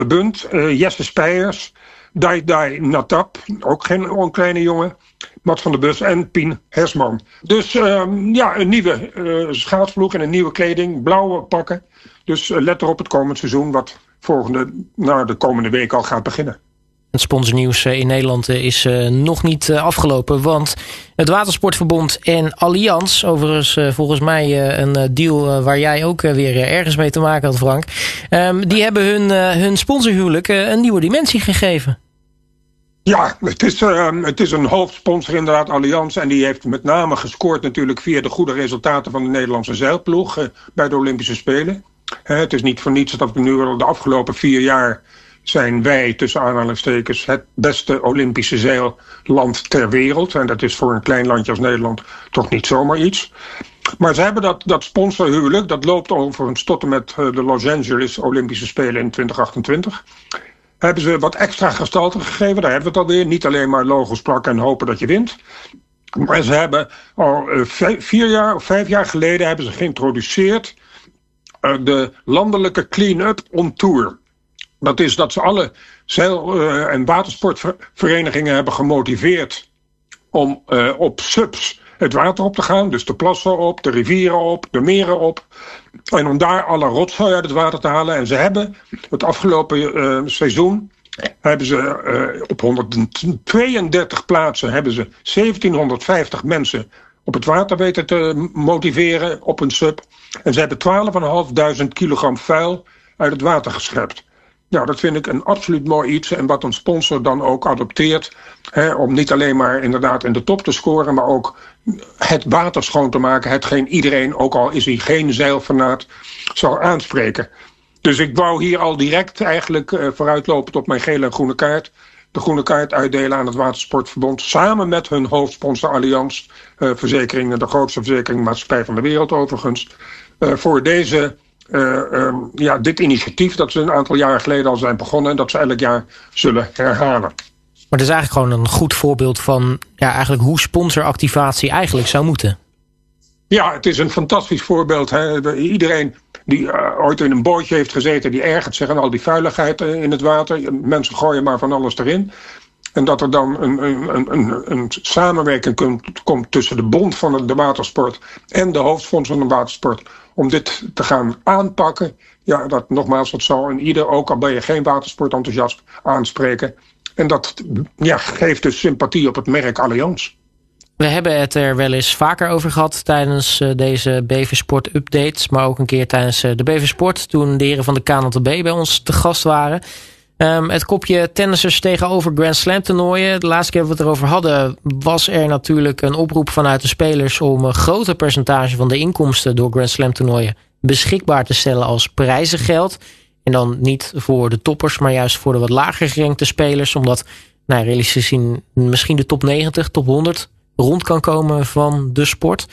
Bunt, Jesse Speijers, Dai Natap, ook geen onkleine jongen, Mats van der Bus en Pien Hersman. Dus een nieuwe schaatsvloeg en een nieuwe kleding, blauwe pakken. Dus let erop het komend seizoen wat de komende week al gaat beginnen. Het sponsornieuws in Nederland is nog niet afgelopen, want het Watersportverbond en Allianz, overigens volgens mij een deal waar jij ook weer ergens mee te maken had, Frank, die hebben hun sponsorhuwelijk een nieuwe dimensie gegeven. Ja, het is een hoofdsponsor inderdaad, Allianz, en die heeft met name gescoord natuurlijk via de goede resultaten van de Nederlandse zeilploeg bij de Olympische Spelen. Het is niet voor niets dat we nu al de afgelopen 4 jaar zijn wij, tussen aanhalingstekens, het beste Olympische zeilland ter wereld. En dat is voor een klein landje als Nederland toch niet zomaar iets. Maar ze hebben dat sponsorhuwelijk, dat loopt overigens tot en met de Los Angeles Olympische Spelen in 2028. Hebben ze wat extra gestalte gegeven, daar hebben we het alweer. Niet alleen maar logo's plakken en hopen dat je wint. Maar ze hebben al 5 jaar geleden hebben ze geïntroduceerd de landelijke clean-up on tour. Dat is dat ze alle zeil- en watersportverenigingen hebben gemotiveerd om op subs het water op te gaan. Dus de plassen op, de rivieren op, de meren op. En om daar alle rotzooi uit het water te halen. En ze hebben het afgelopen seizoen hebben ze op 132 plaatsen hebben ze 1750 mensen op het water weten te motiveren op een sub. En ze hebben 12.500 kilogram vuil uit het water geschept. Nou, dat vind ik een absoluut mooi iets. En wat een sponsor dan ook adopteert. Om niet alleen maar inderdaad in de top te scoren, maar ook het water schoon te maken. Hetgeen iedereen, ook al is hij geen zeilfanaat, zal aanspreken. Dus ik wou hier al direct eigenlijk vooruitlopend op mijn gele en groene kaart. De groene kaart uitdelen aan het Watersportverbond. Samen met hun hoofdsponsor Allianz. Verzekeringen, de grootste verzekeringmaatschappij van de wereld overigens. Voor dit initiatief dat ze een aantal jaren geleden al zijn begonnen. En dat ze elk jaar zullen herhalen. Maar het is eigenlijk gewoon een goed voorbeeld van eigenlijk hoe sponsoractivatie eigenlijk zou moeten. Ja, het is een fantastisch voorbeeld. Hè. Iedereen die ooit in een bootje heeft gezeten, die ergert zich aan al die vuiligheid in het water. Mensen gooien maar van alles erin. En dat er dan een samenwerking komt tussen de bond van de watersport en de hoofdsponsor van de watersport. Om dit te gaan aanpakken. Ja, dat zal in ieder, ook al ben je geen watersportenthousiast, aanspreken. En dat geeft dus sympathie op het merk Allianz. We hebben het er wel eens vaker over gehad tijdens deze BV-sport updates. Maar ook een keer tijdens de BV-sport toen de heren van de KNLTB bij ons te gast waren. Het kopje tennissers tegenover Grand Slam toernooien. De laatste keer dat we het erover hadden was er natuurlijk een oproep vanuit de spelers om een groter percentage van de inkomsten door Grand Slam toernooien beschikbaar te stellen als prijzengeld. En dan niet voor de toppers, maar juist voor de wat lager gerankte spelers. Omdat, realistisch gezien, misschien de top 90, top 100 rond kan komen van de sport.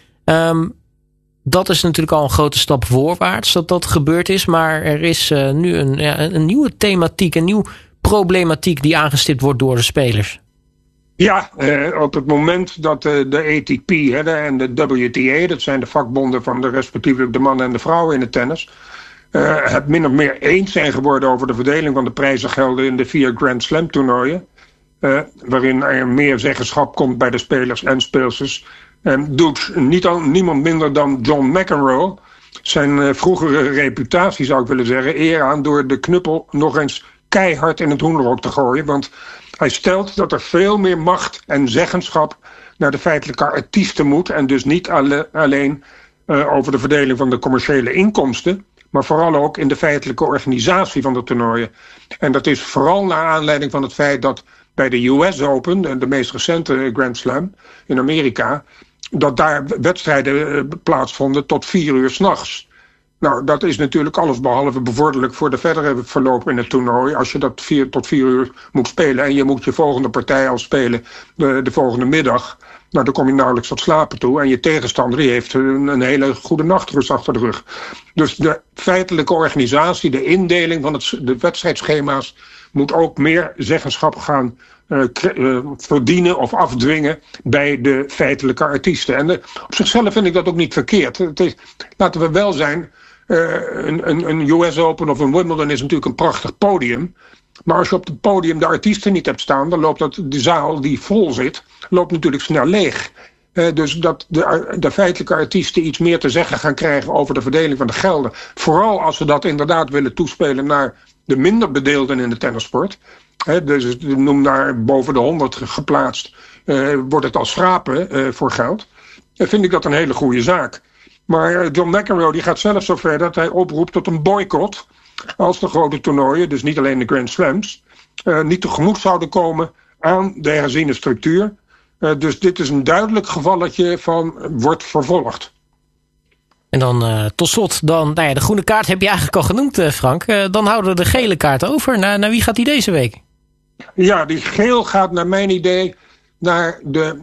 Dat is natuurlijk al een grote stap voorwaarts dat gebeurd is. Maar er is nu een nieuwe thematiek, een nieuwe problematiek die aangestipt wordt door de spelers. Ja, op het moment dat de ATP en de WTA, dat zijn de vakbonden van de respectievelijk de mannen en de vrouwen in het tennis, het min of meer eens zijn geworden over de verdeling van de prijzengelden in de 4 Grand Slam toernooien. Waarin er meer zeggenschap komt bij de spelers en speelsters. Doet niemand minder dan John McEnroe zijn vroegere reputatie, zou ik willen zeggen, eer aan door de knuppel nog eens keihard in het hoenderhok te gooien. Want hij stelt dat er veel meer macht en zeggenschap naar de feitelijke artiesten moet. En dus niet alleen over de verdeling van de commerciële inkomsten, maar vooral ook in de feitelijke organisatie van de toernooien. En dat is vooral naar aanleiding van het feit dat bij de US Open, de meest recente Grand Slam in Amerika, dat daar wedstrijden plaatsvonden tot 4 uur 's nachts. Nou, dat is natuurlijk allesbehalve bevorderlijk voor de verdere verloop in het toernooi. Als je dat tot 4 uur moet spelen en je moet je volgende partij al spelen de volgende middag, nou, dan kom je nauwelijks tot slapen toe. En je tegenstander die heeft een hele goede nachtrust achter de rug. Dus de feitelijke organisatie, de indeling van de wedstrijdschema's moet ook meer zeggenschap gaan verdienen of afdwingen bij de feitelijke artiesten. En op zichzelf vind ik dat ook niet verkeerd. Laten we wel zijn, Een US Open of een Wimbledon is natuurlijk een prachtig podium. Maar als je op het podium de artiesten niet hebt staan, dan loopt de zaal die vol zit, loopt natuurlijk snel leeg. Dus dat de feitelijke artiesten iets meer te zeggen gaan krijgen over de verdeling van de gelden. Vooral als ze dat inderdaad willen toespelen naar de minder bedeelden in de tennissport. Dus noem daar boven de 100 geplaatst, wordt het als schrapen voor geld. Vind ik dat een hele goede zaak. Maar John McEnroe die gaat zelfs zo ver dat hij oproept tot een boycott als de grote toernooien, dus niet alleen de Grand Slams, niet tegemoet zouden komen aan de herziene structuur. Dus dit is een duidelijk gevalletje van wordt vervolgd. En dan tot slot, de groene kaart heb je eigenlijk al genoemd, Frank. Dan houden we de gele kaart over. Naar wie gaat die deze week? Ja, die geel gaat naar mijn idee naar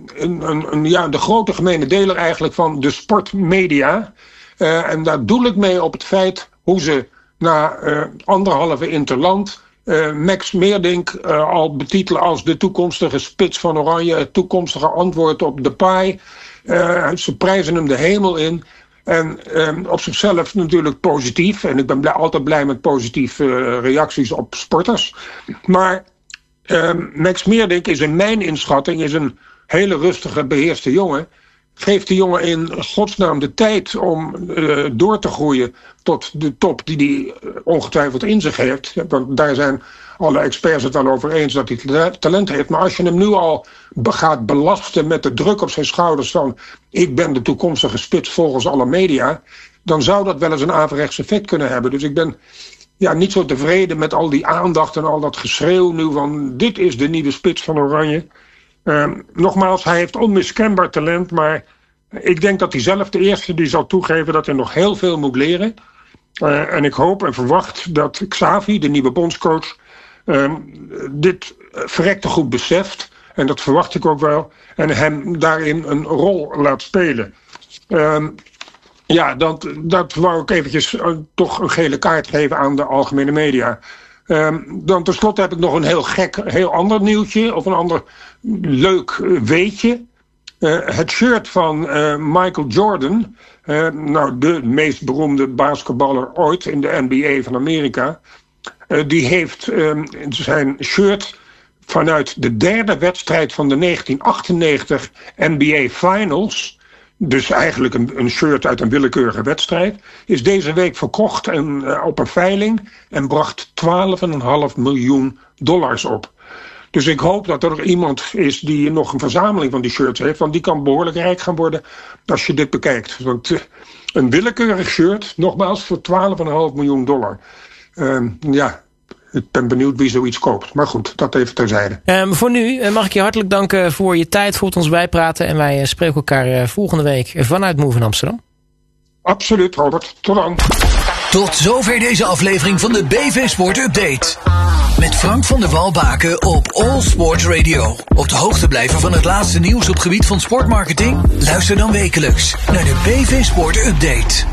de grote gemene deler eigenlijk van de sportmedia. En daar doel ik mee op het feit hoe ze na anderhalve interland Max Meerdink al betitelen als de toekomstige spits van Oranje, het toekomstige antwoord op Depay. Ze prijzen hem de hemel in. En op zichzelf natuurlijk positief. En ik ben altijd blij met positieve reacties op sporters. Maar Max Meerdink is in mijn inschatting een hele rustige, beheerste jongen. Geeft die jongen in godsnaam de tijd om door te groeien tot de top die hij ongetwijfeld in zich heeft. Want daar zijn alle experts het wel over eens dat hij talent heeft. Maar als je hem nu al gaat belasten met de druk op zijn schouders van ik ben de toekomstige spits volgens alle media, dan zou dat wel eens een averechts effect kunnen hebben. Dus ik ben niet zo tevreden met al die aandacht en al dat geschreeuw nu van dit is de nieuwe spits van Oranje. Nogmaals, hij heeft onmiskenbaar talent, maar ik denk dat hij zelf de eerste die zal toegeven dat hij nog heel veel moet leren. En ik hoop en verwacht dat Xavi, de nieuwe bondscoach, dit verrekte goed beseft. En dat verwacht ik ook wel. En hem daarin een rol laat spelen. Dat wou ik eventjes toch een gele kaart geven aan de algemene media. Dan tenslotte heb ik nog een heel ander nieuwtje. Of een ander leuk weetje. Het shirt van Michael Jordan. De meest beroemde basketballer ooit in de NBA van Amerika. Die heeft zijn shirt vanuit de derde wedstrijd van de 1998 NBA Finals. Dus eigenlijk een shirt uit een willekeurige wedstrijd. Is deze week verkocht op een veiling. En bracht $12,5 miljoen op. Dus ik hoop dat er nog iemand is die nog een verzameling van die shirts heeft. Want die kan behoorlijk rijk gaan worden als je dit bekijkt. Want een willekeurig shirt, nogmaals, voor $12,5 miljoen. Ik ben benieuwd wie zoiets koopt. Maar goed, dat even terzijde. Voor nu mag ik je hartelijk danken voor je tijd, voor het ons bijpraten. En wij spreken elkaar volgende week vanuit Move in Amsterdam. Absoluut, Robert. Tot dan. Tot zover deze aflevering van de BV Sport Update. Met Frank van der Walbaken op All Sports Radio. Op de hoogte blijven van het laatste nieuws op gebied van sportmarketing? Luister dan wekelijks naar de BV Sport Update.